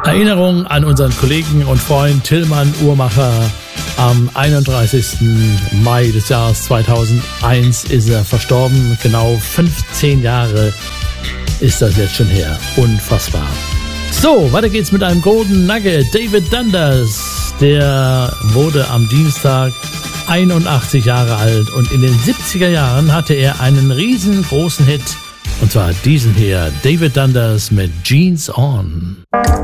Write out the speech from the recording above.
Erinnerung an unseren Kollegen und Freund Tillmann Uhrmacher. Am 31. Mai des Jahres 2001 ist er verstorben. Genau 15 Jahre ist das jetzt schon her. Unfassbar. So, weiter geht's mit einem Golden Nugget. David Dundas, der wurde am Dienstag 81 Jahre alt und in den 70er Jahren hatte er einen riesengroßen Hit. Und zwar diesen hier, David Dundas mit Jeans On.